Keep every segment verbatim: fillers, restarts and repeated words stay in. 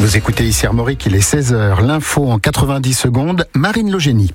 Vous écoutez ici Armorique, il est seize heures. L'info en quatre-vingt-dix secondes, Marine Logénie.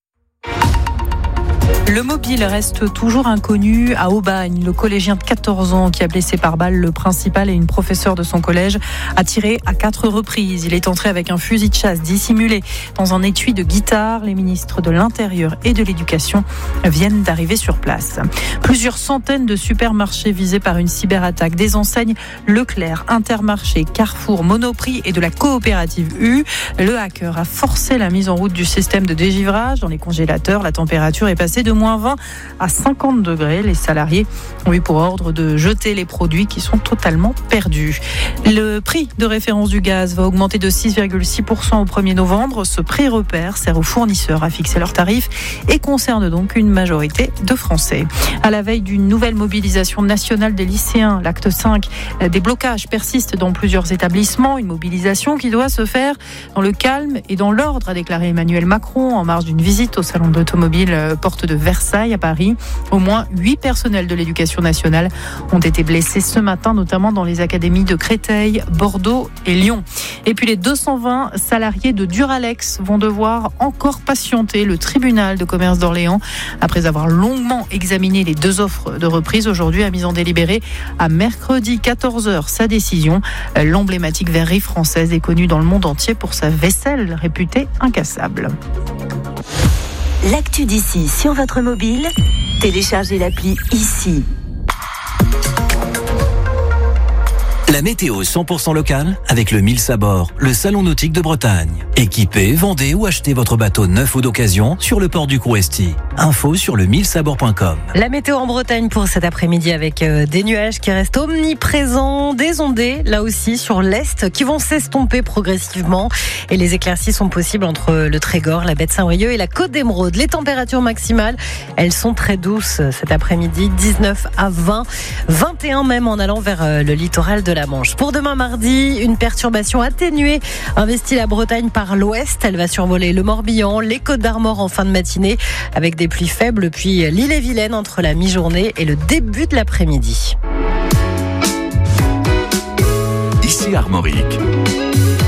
Le mobile reste toujours inconnu à Aubagne. Le collégien de quatorze ans qui a blessé par balle le principal et une professeure de son collège a tiré à quatre reprises. Il est entré avec un fusil de chasse dissimulé dans un étui de guitare. Les ministres de l'Intérieur et de l'Éducation viennent d'arriver sur place. Plusieurs centaines de supermarchés visés par une cyberattaque. Des enseignes Leclerc, Intermarché, Carrefour, Monoprix et de la coopérative U. Le hacker a forcé la mise en route du système de dégivrage. Dans les congélateurs, la température est passée de moins vingt à cinquante degrés. Les salariés ont eu pour ordre de jeter les produits qui sont totalement perdus. Le prix de référence du gaz va augmenter de six virgule six pour cent au premier novembre. Ce prix repère sert aux fournisseurs à fixer leurs tarifs et concerne donc une majorité de Français. À la veille d'une nouvelle mobilisation nationale des lycéens, l'acte cinq, des blocages persistent dans plusieurs établissements. Une mobilisation qui doit se faire dans le calme et dans l'ordre, a déclaré Emmanuel Macron en marge d'une visite au salon d'automobile porte de Versailles à Paris. Au moins huit personnels de l'éducation nationale ont été blessés ce matin, notamment dans les académies de Créteil, Bordeaux et Lyon. Et puis les deux cent vingt salariés de Duralex vont devoir encore patienter. Le tribunal de commerce d'Orléans, après avoir longuement examiné les deux offres de reprise, aujourd'hui a mis en délibéré à mercredi quatorze heures sa décision. L'emblématique verrerie française est connue dans le monde entier pour sa vaisselle réputée incassable. L'actu d'ici sur votre mobile, téléchargez l'appli ici. La météo cent pour cent locale avec le Mille Sabord, le salon nautique de Bretagne. Équipez, vendez ou achetez votre bateau neuf ou d'occasion sur le port du Crouesti. Info sur le mille sabord point com. La météo en Bretagne pour cet après-midi avec euh, des nuages qui restent omniprésents, des ondées là aussi sur l'est qui vont s'estomper progressivement et les éclaircies sont possibles entre le Trégor, la baie de Saint-Brieuc et la Côte d'Émeraude. Les températures maximales, elles sont très douces cet après-midi, dix-neuf à vingt, vingt et un même en allant vers euh, le littoral de la Manche. Pour demain mardi, une perturbation atténuée investit la Bretagne par l'ouest. Elle va survoler le Morbihan, les Côtes d'Armor en fin de matinée avec des pluies faibles, puis l'Ille-et-Vilaine entre la mi-journée et le début de l'après-midi. Ici Armorique.